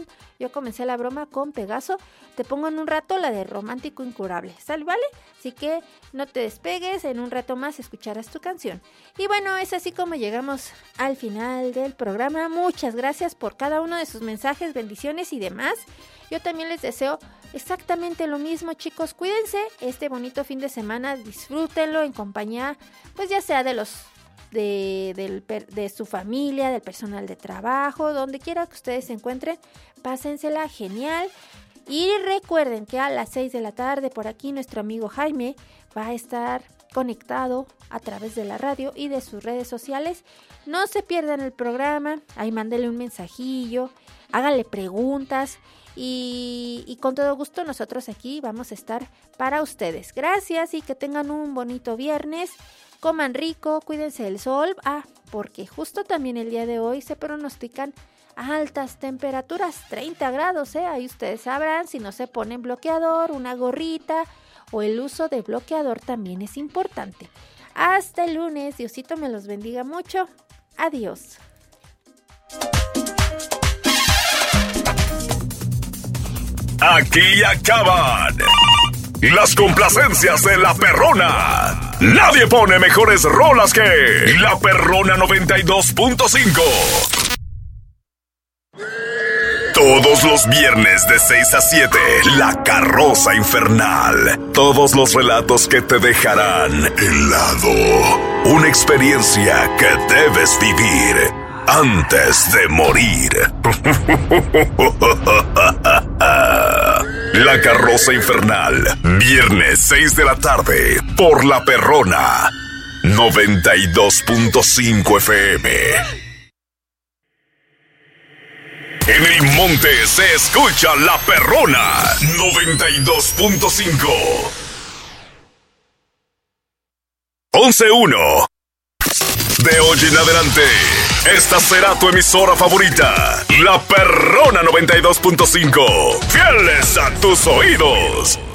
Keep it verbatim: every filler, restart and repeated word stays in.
con, yo comencé la broma con Pegaso, te pongo en un rato la de Romántico Incurable, ¿sale? ¿Vale? Así que no te despegues, en un rato más escucharás tu canción. Y bueno, es así como llegamos al final del programa. Muchas gracias por cada uno de sus mensajes, bendiciones y demás. Yo también les deseo exactamente lo mismo, chicos. Cuídense este bonito fin de semana, disfrútenlo en compañía, pues ya sea de los de, del, de su familia, del personal de trabajo, donde quiera que ustedes se encuentren, pásensela genial. Y recuerden que a las seis de la tarde por aquí nuestro amigo Jaime va a estar conectado a través de la radio y de sus redes sociales. No se pierdan el programa, ahí mándele un mensajillo, hágale preguntas y, y con todo gusto nosotros aquí vamos a estar para ustedes. Gracias y que tengan un bonito viernes, coman rico, cuídense del sol, ah, porque justo también el día de hoy se pronostican altas temperaturas, treinta grados, ¿eh? Ahí ustedes sabrán si no se ponen bloqueador, una gorrita o el uso de bloqueador también es importante. Hasta el lunes, Diosito me los bendiga mucho. Adiós. Aquí acaban las complacencias de La Perrona. Nadie pone mejores rolas que La Perrona noventa y dos punto cinco. Todos los viernes de seis a siete, La Carroza Infernal. Todos los relatos que te dejarán helado. Una experiencia que debes vivir antes de morir. La Carroza Infernal. Viernes seis de la tarde por La Perrona noventa y dos punto cinco F M. En el monte se escucha La Perrona noventa y dos punto cinco. once uno. De hoy en adelante, esta será tu emisora favorita, La Perrona noventa y dos punto cinco. Fieles a tus oídos.